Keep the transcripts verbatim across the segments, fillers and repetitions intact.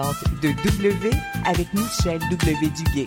de W avec Michel W. Duguay.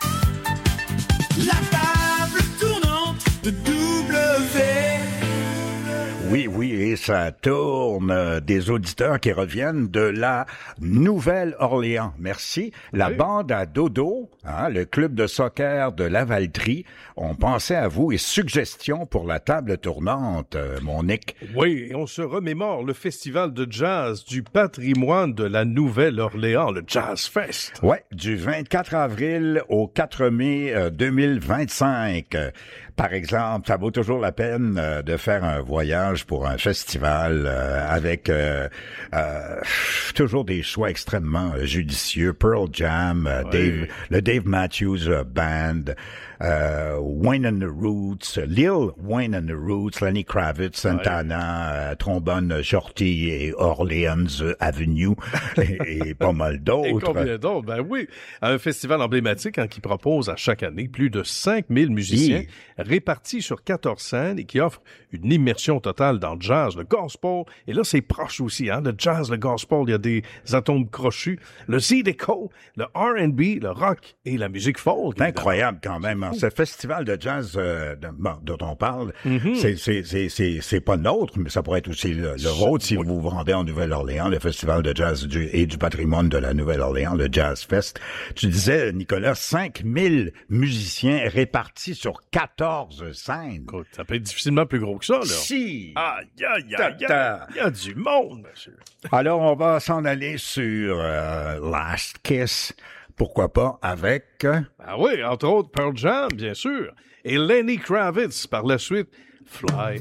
La table tournante de W. Oui, oui, et ça tourne. Des auditeurs qui reviennent de la Nouvelle-Orléans. Merci. La oui. bande à dodo, hein, le club de soccer de Lavaltrie, on pensait à vous et suggestions pour la table tournante, euh, mon Nick. Oui, et on se remémore le festival de jazz du patrimoine de la Nouvelle-Orléans, le Jazz Fest. Ouais, du vingt-quatre avril au quatre mai euh, deux mille vingt-cinq. Euh, par exemple, ça vaut toujours la peine euh, de faire un voyage pour un festival euh, avec euh, euh, toujours des choix extrêmement euh, judicieux. Pearl Jam, euh, Ouais. Dave, le Dave Matthews euh, Band, euh, Wayne and the Roots, Lil Wayne and the Roots, Lenny Kravitz, Santana, ouais. euh, Trombone Shorty et Orleans Avenue et, et pas mal d'autres. Et combien d'autres? Ben oui, un festival emblématique hein, qui propose à chaque année plus de cinq mille musiciens Oui. répartis sur quatorze scènes et qui offre une immersion totale dans le jazz, le gospel. Et là, c'est proche aussi, hein, le jazz, le gospel, il y a des atomes crochus, le zydeco, le R and B, le rock et la musique folk. C'est incroyable quand même. Ce festival de jazz euh, de, bon, dont on parle, Mm-hmm. c'est, c'est, c'est, c'est, c'est pas neutre, mais ça pourrait être aussi le, le vôtre si oui. vous vous rendez en Nouvelle-Orléans, le festival de jazz du, et du patrimoine de la Nouvelle-Orléans, le Jazz Fest. Tu disais, Nicolas, cinq mille musiciens répartis sur quatorze scènes. Écoute, ça peut être difficilement plus gros que ça, là. Si! Aïe, aïe, aïe, Ta-ta. aïe, il y a du monde, monsieur. Alors, on va s'en aller sur euh, Last Kiss. Pourquoi pas avec... euh, Ah oui, entre autres Pearl Jam, bien sûr. Et Lenny Kravitz, par la suite, Fly